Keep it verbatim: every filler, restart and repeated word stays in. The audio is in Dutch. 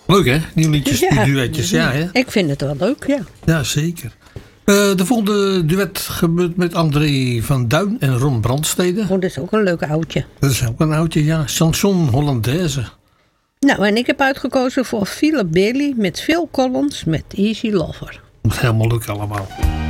Leuk hè, die liedjes, Ja. die duetjes. Ja, hè? Ik vind het wel leuk, ja. Ja, zeker. Uh, de volgende duet gebeurt met André van Duin en Ron Brandstede. Oh, dat is ook een leuk oudje. Dat is ook een oudje, ja. Chanson Hollandaise. Nou, en ik heb uitgekozen voor Philip Bailey met Phil Collins met Easy Lover. Helemaal leuk allemaal.